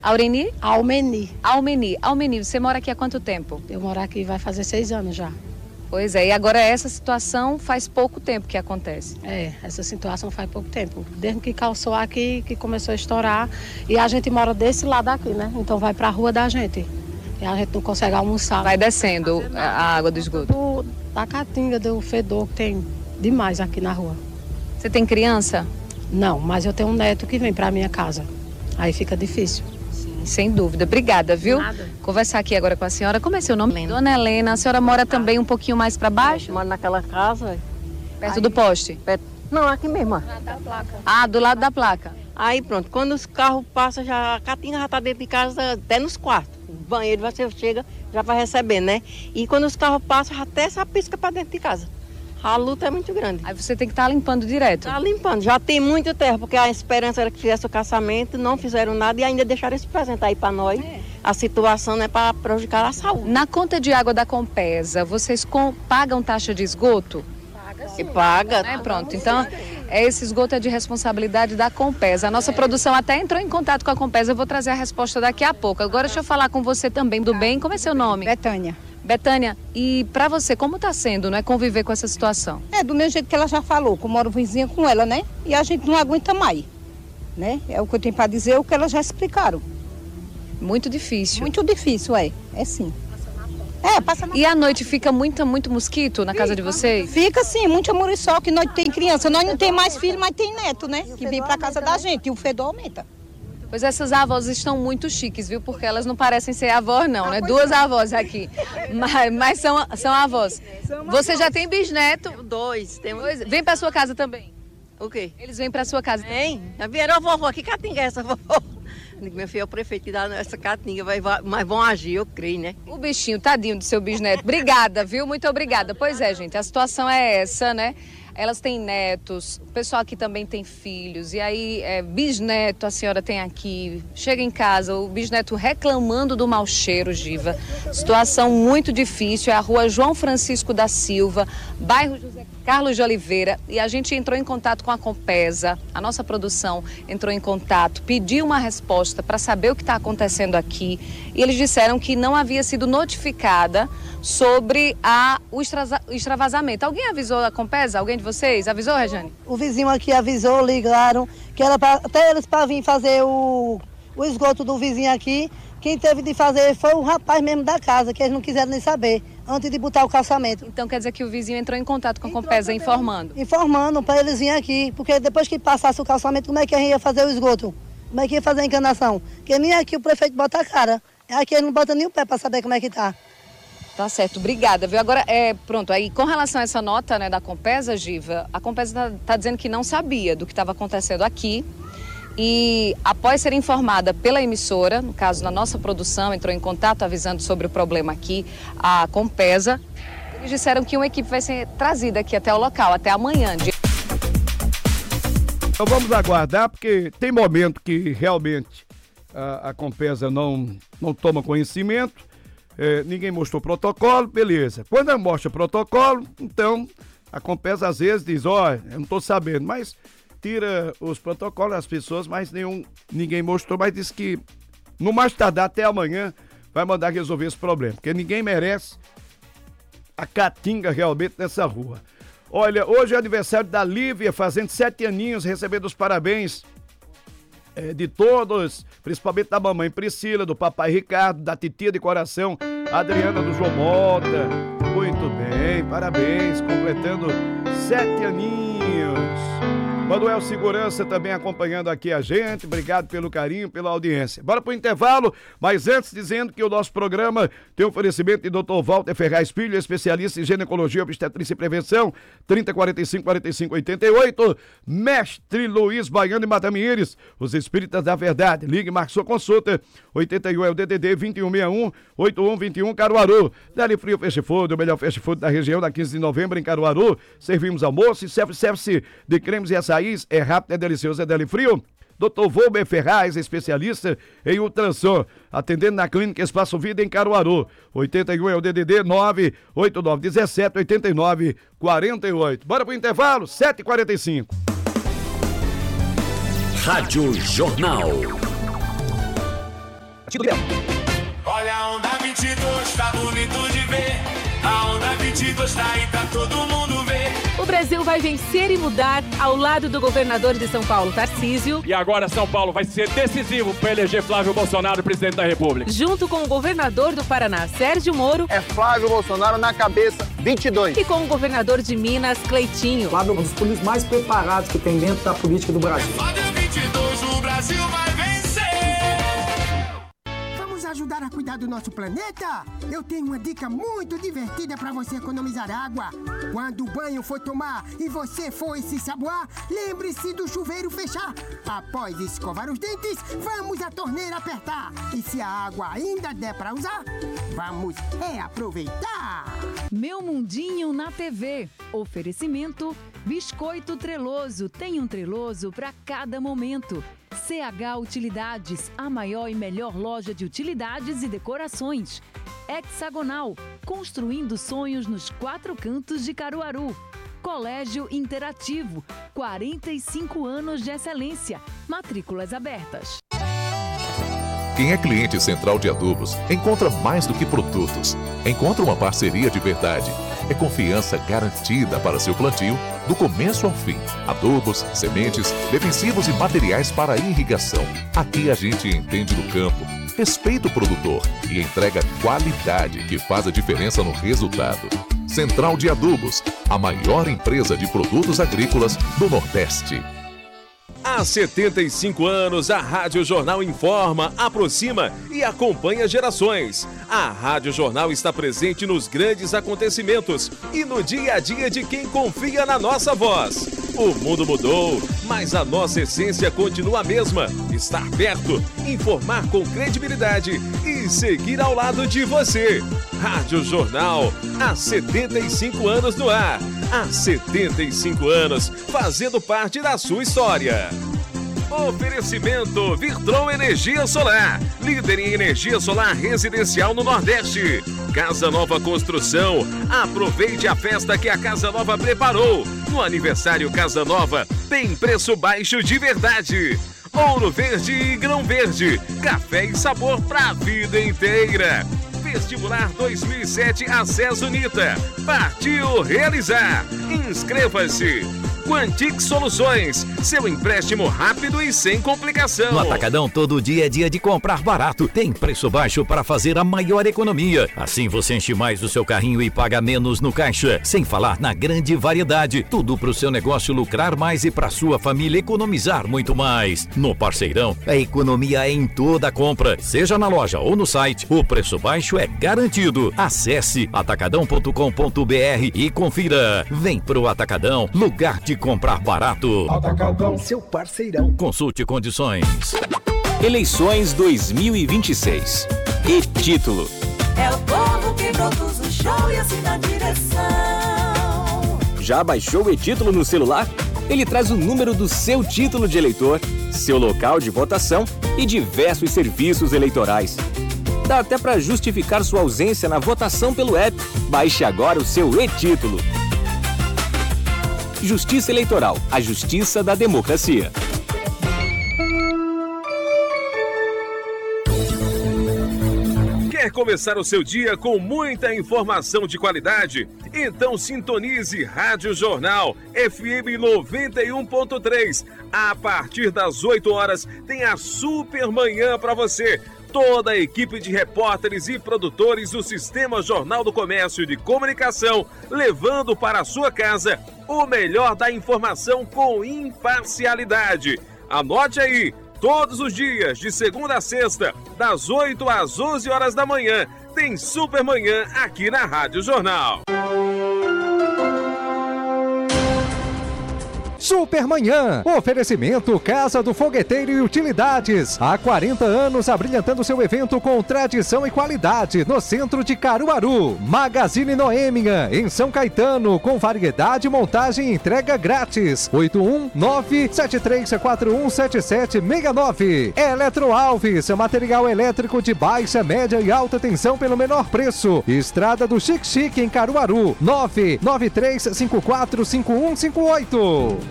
Aureni? Almeni. Almeni, você mora aqui há quanto tempo? Eu moro aqui vai fazer 6 anos já. Pois é, e agora essa situação faz pouco tempo que acontece. Essa situação faz pouco tempo. Desde que calçou aqui, que começou a estourar. E a gente mora desse lado aqui, né? Então vai pra rua da gente. E a gente não consegue almoçar. Vai descendo a água do esgoto. Da caatinga, do fedor que tem demais aqui na rua. Você tem criança? Não, mas eu tenho um neto que vem pra minha casa. Aí fica difícil. Sem dúvida. Obrigada, viu? Nada. Conversar aqui agora com a senhora. Como é seu nome? Helena. Dona Helena, a senhora mora também um pouquinho mais para baixo? Moro naquela casa. Perto do poste? Não, aqui mesmo. Ah, do lado da placa. Aí pronto, quando os carros passam, a caatinga já está dentro de casa, até nos quartos. O banheiro você chega, já vai receber, né? E quando os carros passam, até essa pisca para dentro de casa. A luta é muito grande. Aí você tem que estar limpando direto. Tá limpando, já tem muito tempo, porque a esperança era que fizesse o caçamento, não fizeram nada e ainda deixaram esse presente aí para nós. A situação não é para prejudicar a saúde. Na conta de água da Compesa, vocês pagam taxa de esgoto? E paga. Né? Pronto, então esse esgoto é de responsabilidade da Compesa. A nossa produção até entrou em contato com a Compesa, eu vou trazer a resposta daqui a pouco. Agora deixa eu falar com você também do bem, como é seu nome? Betânia, e para você, como está sendo, né, conviver com essa situação? Do mesmo jeito que ela já falou, que eu moro vizinha com ela, né? E a gente não aguenta mais, né? É o que eu tenho para dizer, o que elas já explicaram. Muito difícil. Muito difícil, é sim. Passa na... E à noite fica muito mosquito na casa de vocês? Fica sim, muita muriçoca, que nós tem criança. Nós não tem mais filho, mas tem neto, né? Que vem para casa da gente e o fedor aumenta. Pois essas avós estão muito chiques, viu? Porque elas não parecem ser avós, não, né? Duas avós aqui. Mas são avós. Você já tem bisneto? Dois. Vem pra sua casa também? O quê? Eles vêm pra sua casa também? Vem. Já vieram a vovó. Que caatinga é essa, vovó? Meu filho é o prefeito que dá essa caatinga, mas vão agir, eu creio, né? O bichinho, tadinho do seu bisneto. Obrigada, viu? Muito obrigada. Pois é, gente, a situação é essa, né? Elas têm netos, o pessoal aqui também tem filhos, e aí bisneto a senhora tem aqui, chega em casa, o bisneto reclamando do mau cheiro, Giva. Situação muito difícil, é a rua João Francisco da Silva, bairro José Carlos de Oliveira, e a gente entrou em contato com a Compesa, a nossa produção entrou em contato, pediu uma resposta para saber o que está acontecendo aqui, e eles disseram que não havia sido notificada sobre o extravasamento. Alguém avisou a Compesa? Alguém de vocês? Avisou, Rejane? O vizinho aqui avisou, ligaram, que era até eles para vir fazer o esgoto do vizinho aqui. Quem teve de fazer foi o rapaz mesmo da casa, que eles não quiseram nem saber, antes de botar o calçamento. Então quer dizer que o vizinho entrou em contato com a Compesa informando? Informando para eles virem aqui, porque depois que passasse o calçamento, como é que a gente ia fazer o esgoto? Como é que ia fazer a encanação? Porque nem aqui o prefeito bota a cara, aqui ele não bota nem o pé para saber como é que tá. Tá certo, obrigada, viu? Agora, pronto, aí com relação a essa nota, né, da Compesa, Giva, a Compesa tá dizendo que não sabia do que estava acontecendo aqui e após ser informada pela emissora, no caso na nossa produção, entrou em contato avisando sobre o problema aqui, a Compesa, eles disseram que uma equipe vai ser trazida aqui até o local, até amanhã. Então vamos aguardar, porque tem momento que realmente a Compesa não toma conhecimento. Ninguém mostrou protocolo, beleza. Quando mostra protocolo, então a Compesa às vezes diz, eu não estou sabendo, mas tira os protocolos das pessoas, mas ninguém mostrou, mas diz que no mais tardar até amanhã vai mandar resolver esse problema, porque ninguém merece a caatinga realmente nessa rua. Olha, hoje é aniversário da Lívia, fazendo 7 aninhos, recebendo os parabéns de todos, principalmente da mamãe Priscila, do papai Ricardo, da titia de coração, Adriana do João Mota. Muito bem, parabéns, completando 7 aninhos. Manuel Segurança também acompanhando aqui a gente, obrigado pelo carinho, pela audiência. Bora pro intervalo, mas antes dizendo que o nosso programa tem oferecimento de Dr. Walter Ferraz Filho, especialista em ginecologia, obstetrícia e prevenção, 3045-4588, Mestre Luiz Baiano e Matamieres, os Espíritas da Verdade. Ligue e marque sua consulta, 81 é o DDD 2161-8121 Caruaru. Deli Frio Fast Food, o melhor fast food da região, na 15 de novembro em Caruaru. Servimos almoço e self-service de cremes e açaí. É rápido, é delicioso, é Deli Frio. Dr. Volber Ferraz, especialista em ultrassom, atendendo na Clínica Espaço Vida em Caruaru. 81 é o DDD 989178948. Bora pro intervalo, 7h45. Rádio Jornal. Olha a onda 22, tá bonito de ver. A onda 22 tá aí pra todo mundo ver. O Brasil vai vencer e mudar ao lado do governador de São Paulo, Tarcísio. E agora São Paulo vai ser decisivo para eleger Flávio Bolsonaro presidente da República. Junto com o governador do Paraná, Sérgio Moro. É Flávio Bolsonaro na cabeça, 22. E com o governador de Minas, Cleitinho. Flávio é um dos políticos mais preparados que tem dentro da política do Brasil. Flávio 22, o Brasil vai vencer. Ajudar a cuidar do nosso planeta? Eu tenho uma dica muito divertida para você economizar água. Quando o banho for tomar e você for se ensaboar, lembre-se do chuveiro fechar. Após escovar os dentes, vamos a torneira apertar. E se a água ainda der para usar, vamos aproveitar. Meu Mundinho na TV. Oferecimento Biscoito Treloso. Tem um Treloso para cada momento. CH Utilidades, a maior e melhor loja de utilidades e decorações. Hexagonal, construindo sonhos nos 4 cantos de Caruaru. Colégio Interativo, 45 anos de excelência. Matrículas abertas. Quem é cliente Central de Adubos encontra mais do que produtos. Encontra uma parceria de verdade. É confiança garantida para seu plantio, do começo ao fim. Adubos, sementes, defensivos e materiais para irrigação. Aqui a gente entende do campo, respeita o produtor e entrega qualidade que faz a diferença no resultado. Central de Adubos, a maior empresa de produtos agrícolas do Nordeste. Há 75 anos, a Rádio Jornal informa, aproxima e acompanha gerações. A Rádio Jornal está presente nos grandes acontecimentos e no dia a dia de quem confia na nossa voz. O mundo mudou, mas a nossa essência continua a mesma. Estar perto, informar com credibilidade e seguir ao lado de você. Rádio Jornal, há 75 anos no ar. Há 75 anos, fazendo parte da sua história. Oferecimento Virtron Energia Solar, líder em energia solar residencial no Nordeste. Casa Nova Construção, aproveite a festa que a Casa Nova preparou. No aniversário Casa Nova, tem preço baixo de verdade. Ouro Verde e Grão Verde, café e sabor pra vida inteira. Vestibular 2007 Acesso Unita. Partiu realizar. Inscreva-se. Quantic Soluções, seu empréstimo rápido e sem complicação. No Atacadão, todo dia é dia de comprar barato. Tem preço baixo para fazer a maior economia. Assim você enche mais o seu carrinho e paga menos no caixa. Sem falar na grande variedade. Tudo para o seu negócio lucrar mais e para sua família economizar muito mais. No Parceirão, a economia é em toda a compra. Seja na loja ou no site, o preço baixo é garantido. Acesse atacadão.com.br e confira. Vem pro Atacadão, lugar de comprar barato. Atacadão, seu parceirão. Consulte condições. Eleições 2026. E título: é o povo que produz o show e assim na direção. Já baixou o e-título no celular? Ele traz o número do seu título de eleitor, seu local de votação e diversos serviços eleitorais. Dá até para justificar sua ausência na votação pelo app. Baixe agora o seu e-título. Justiça Eleitoral, a justiça da democracia. Quer começar o seu dia com muita informação de qualidade? Então sintonize Rádio Jornal FM 91.3. A partir das 8 horas tem a Super Manhã para você. Toda a equipe de repórteres e produtores do Sistema Jornal do Comércio de Comunicação, levando para a sua casa o melhor da informação com imparcialidade. Anote aí, todos os dias, de segunda a sexta, das 8 às 11 horas da manhã, tem Super Manhã aqui na Rádio Jornal. Supermanhã, oferecimento Casa do Fogueteiro e Utilidades. Há 40 anos abrilhantando seu evento com tradição e qualidade no centro de Caruaru. Magazine Noêmia, em São Caetano, com variedade, montagem e entrega grátis. 819-7341-7769. Eletro Alves, material elétrico de baixa, média e alta tensão pelo menor preço. Estrada do Chique Chique em Caruaru. 993545158.